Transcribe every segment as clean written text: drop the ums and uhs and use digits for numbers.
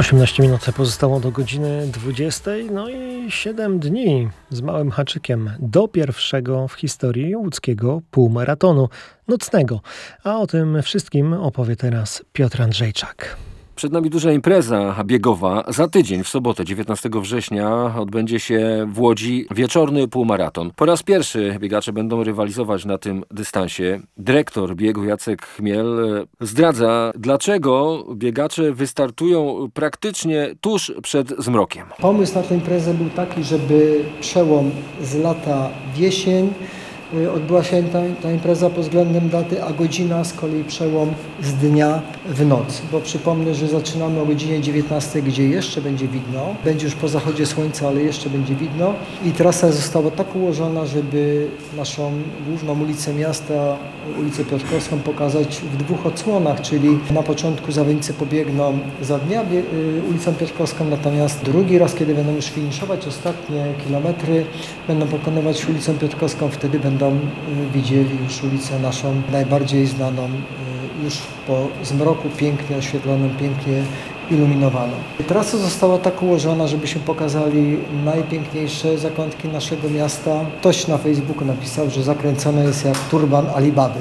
18 minut pozostało do godziny 20, no i 7 dni z małym haczykiem do pierwszego w historii łódzkiego półmaratonu nocnego. A o tym wszystkim opowie teraz Piotr Andrzejczak. Przed nami duża impreza biegowa. Za tydzień, w sobotę, 19 września, odbędzie się w Łodzi wieczorny półmaraton. Po raz pierwszy biegacze będą rywalizować na tym dystansie. Dyrektor biegu Jacek Chmiel zdradza, dlaczego biegacze wystartują praktycznie tuż przed zmrokiem. Pomysł na tę imprezę był taki, żeby przełom z lata w jesień odbyła się ta impreza pod względem daty, a godzina z kolei przełom z dnia w noc. Bo przypomnę, że zaczynamy o godzinie 19, gdzie jeszcze będzie widno. Będzie już po zachodzie słońca, ale jeszcze będzie widno. I trasa została tak ułożona, żeby naszą główną ulicę miasta, ulicę Piotrkowską, pokazać w dwóch odsłonach, czyli na początku zawodnicy pobiegną za dnia ulicą Piotrkowską, natomiast drugi raz, kiedy będą już finiszować ostatnie kilometry, będą pokonywać ulicą Piotrkowską, wtedy będą widzieli już ulicę naszą najbardziej znaną, już po zmroku, pięknie oświetloną, pięknie iluminowaną. Trasa została tak ułożona, żebyśmy pokazali najpiękniejsze zakątki naszego miasta. Ktoś na Facebooku napisał, że zakręcone jest jak turban Alibaby.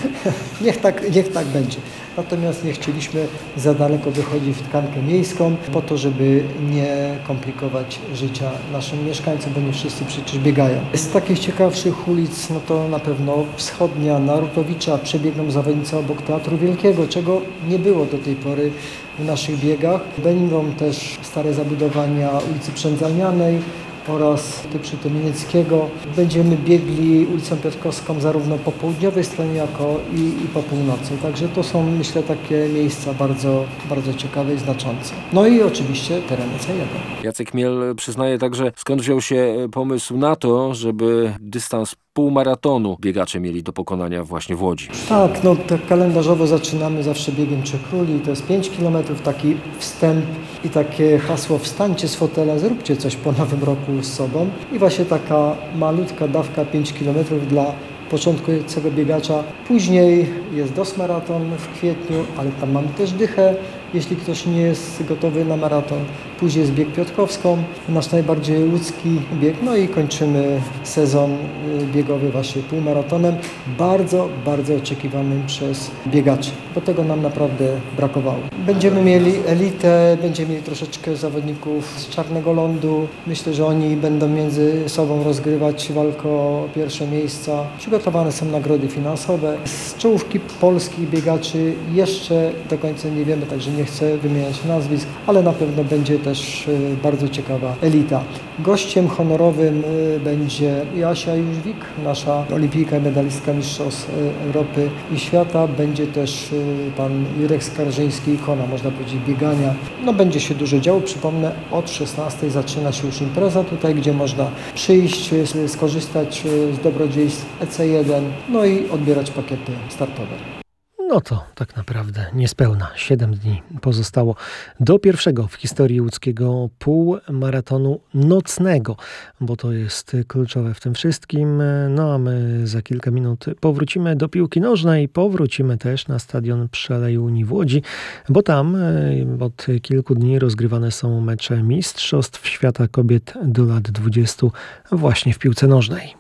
niech tak będzie. Natomiast nie chcieliśmy za daleko wychodzić w tkankę miejską, po to, żeby nie komplikować życia naszym mieszkańcom, bo nie wszyscy przecież biegają. Z takich ciekawszych ulic, no to na pewno wschodnia Narutowicza, przebiegną zawodnicy obok Teatru Wielkiego, czego nie było do tej pory w naszych biegach. Będą też stare zabudowania ulicy Przędzalnianej oraz przy Tymienieckiego. Będziemy biegli ulicą Piotrkowską zarówno po południowej stronie, jako i po północy. Także to są, myślę, takie miejsca bardzo, bardzo ciekawe i znaczące. No i oczywiście teren C1. Jacek Chmiel przyznaje także, skąd wziął się pomysł na to, żeby dystans półmaratonu biegacze mieli do pokonania właśnie w Łodzi. Tak, no tak kalendarzowo zaczynamy zawsze biegiem Trzech Króli, to jest 5 km, taki wstęp i takie hasło: wstańcie z fotela, zróbcie coś po nowym roku z sobą. I właśnie taka malutka dawka 5 km dla początkującego biegacza. Później jest DOS maraton w kwietniu, ale tam mamy też dychę, jeśli ktoś nie jest gotowy na maraton. Później jest bieg Piotrkowską, nasz najbardziej łódzki bieg. No i kończymy sezon biegowy właśnie półmaratonem, bardzo, bardzo oczekiwanym przez biegaczy, bo tego nam naprawdę brakowało. Będziemy mieli elitę, będziemy mieli troszeczkę zawodników z Czarnego Lądu. Myślę, że oni będą między sobą rozgrywać walkę o pierwsze miejsca. Przygotowane są nagrody finansowe. Z czołówki polskich biegaczy jeszcze do końca nie wiemy, także nie chcę wymieniać nazwisk, ale na pewno będzie też bardzo ciekawa elita. Gościem honorowym będzie Jasia Jóźwik, nasza olimpijka i medalistka mistrzostw Europy i świata. Będzie też pan Jurek Skarżyński, ikona, można powiedzieć, biegania. No będzie się dużo działo. Przypomnę, od 16 zaczyna się już impreza tutaj, gdzie można przyjść, skorzystać z dobrodziejstw EC1, no i odbierać pakiety startowe. No to tak naprawdę niespełna 7 dni pozostało do pierwszego w historii łódzkiego półmaratonu nocnego, bo to jest kluczowe w tym wszystkim. No a my za kilka minut powrócimy do piłki nożnej, powrócimy też na stadion Przelej Unii w Łodzi, bo tam od kilku dni rozgrywane są mecze Mistrzostw Świata Kobiet do lat 20 właśnie w piłce nożnej.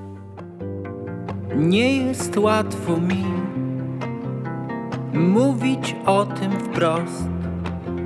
Nie jest łatwo mi mówić o tym wprost.